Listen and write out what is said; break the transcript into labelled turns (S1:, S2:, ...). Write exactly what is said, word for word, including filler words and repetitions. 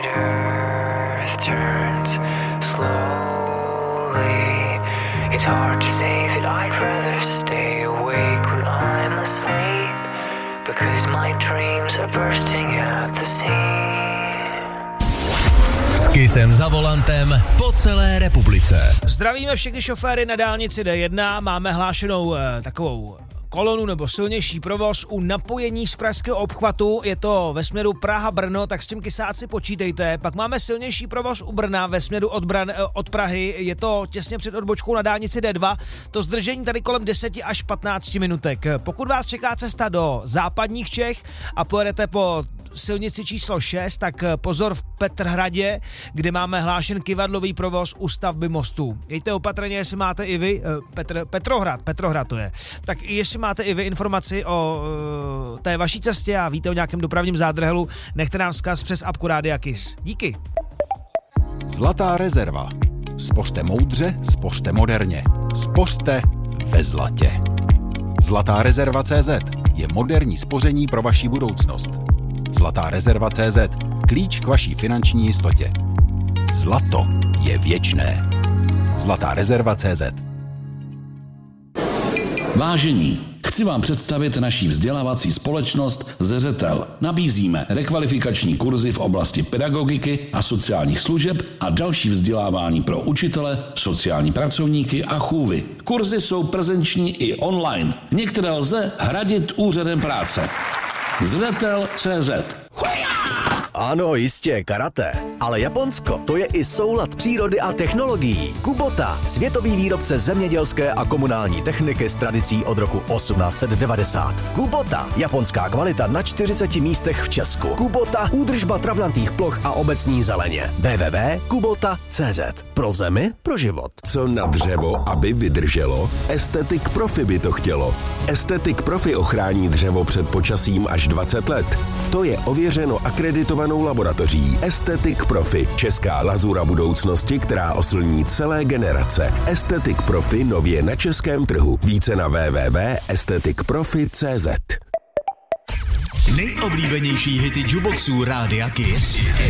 S1: Earth turns slowly. It's hard to say that I'd rather stay awake when I'm asleep, because my dreams are bursting at the seams.
S2: S Kissem za volantem po celé republice.
S3: Zdravíme všechny šoféry na dálnici D jedna, máme hlášenou eh, takovou kolonu nebo silnější provoz u napojení z pražského obchvatu, je to ve směru Praha-Brno, tak s tím kysáci počítejte. Pak máme silnější provoz u Brna ve směru od, Bran, od Prahy, je to těsně před odbočkou na dálnici D dva, to zdržení tady kolem deset až patnáct minutek. Pokud vás čeká cesta do západních Čech a pojedete po silnici číslo šest, tak pozor v Petrhradě, kde máme hlášen kyvadlový provoz u stavby mostu. Jejte opatrně, jestli máte i vy, Petr, Petrohrad, Petrohrad to je, tak jestli máte i vy informaci o uh, té vaší cestě a víte o nějakém dopravním zádrhelu, nechte nám vzkaz přes apku Rádia Kiss. Díky.
S4: Zlatá rezerva. Spořte moudře, spořte moderně. Spořte ve zlatě. Zlatá rezerva C Z je moderní spoření pro vaši budoucnost. Zlatá rezerva C Z. Klíč k vaší finanční jistotě. Zlato je věčné. Zlatá rezerva C Z.
S5: Vážení, chci vám představit naší vzdělávací společnost Zřetel. Nabízíme rekvalifikační kurzy v oblasti pedagogiky a sociálních služeb a další vzdělávání pro učitele, sociální pracovníky a chůvy. Kurzy jsou prezenční i online. Některé lze hradit úřadem práce. Zřetel tečka cé zet.
S6: Ano, jistě, karate. Ale Japonsko, to je i soulad přírody a technologií. Kubota, světový výrobce zemědělské a komunální techniky s tradicí od roku osmnáct set devadesát. Kubota, japonská kvalita na čtyřiceti místech v Česku. Kubota, údržba travnatých ploch a obecní zeleně. w w w tečka kubota tečka cé zet. Pro zemi, pro život.
S7: Co na dřevo, aby vydrželo? Estetik Profi by to chtělo. Estetik Profi ochrání dřevo před počasím až dvacet let. To je ověřeno akreditovanou laboratoří Estetik Profi, česká lazura budoucnosti, která oslní celé generace. Estetik Profi nově na českém trhu. Více na w w w tečka estetik profi tečka cé zet.
S2: Nejoblíbenější hity jukeboxů Rádia Kiss.